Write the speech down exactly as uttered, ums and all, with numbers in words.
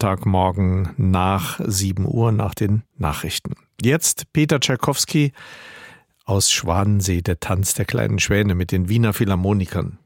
Sonntagmorgen nach sieben Uhr nach den Nachrichten. Jetzt Peter Tschaikowski aus Schwanensee, der Tanz der kleinen Schwäne mit den Wiener Philharmonikern.